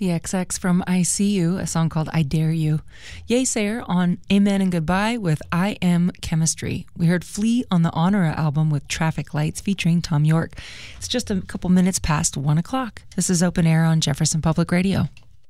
The XX from I See You, a song called I Dare You. Yeasayer on Amen and Goodbye with I Am Chemistry. We heard Flea on the Honora album with Traffic Lights featuring Tom York. It's just a couple minutes past 1 o'clock. This is Open Air on Jefferson Public Radio.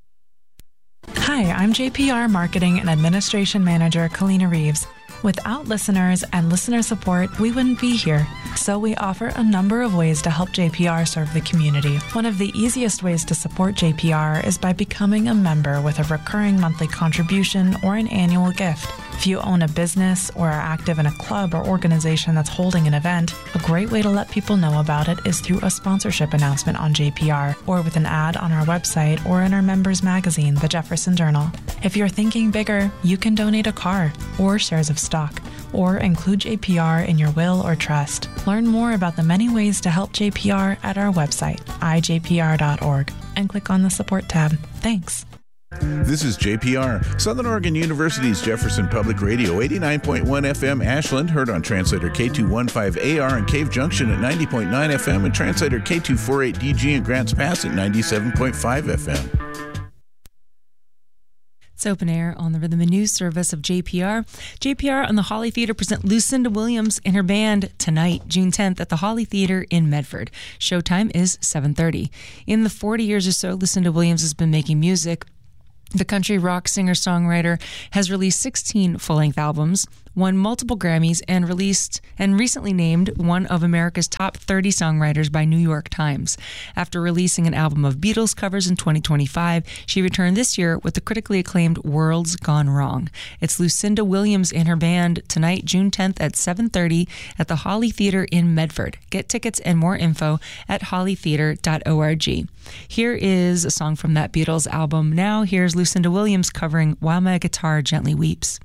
Hi, I'm JPR Marketing and Administration Manager Kalina Reeves. Without listeners and listener support, we wouldn't be here. So we offer a number of ways to help JPR serve the community. One of the easiest ways to support JPR is by becoming a member with a recurring monthly contribution or an annual gift. If you own a business or are active in a club or organization that's holding an event, a great way to let people know about it is through a sponsorship announcement on JPR or with an ad on our website or in our members magazine, the Jefferson Journal. If you're thinking bigger, you can donate a car or shares of stock or include JPR in your will or trust. Learn more about the many ways to help JPR at our website, ijpr.org, and click on the support tab. Thanks. This is JPR, Southern Oregon University's Jefferson Public Radio, 89.1 FM Ashland, heard on translator K215AR in Cave Junction at 90.9 FM and translator K248DG in Grants Pass at 97.5 FM. It's Open Air on the Rhythm and News service of JPR. JPR and the Holly Theater present Lucinda Williams and her band tonight, June 10th, at the Holly Theater in Medford. Showtime is 7:30. In the 40 years or so Lucinda Williams has been making music, the country rock singer-songwriter has released 16 full-length albums, won multiple Grammys, and recently named one of America's top 30 songwriters by New York Times. After releasing an album of Beatles covers in 2025, she returned this year with the critically acclaimed World's Gone Wrong. It's Lucinda Williams and her band tonight, June 10th at 7:30 at the Holly Theater in Medford. Get tickets and more info at hollytheater.org. Here is a song from that Beatles album. Now here's Lucinda Williams covering While My Guitar Gently Weeps.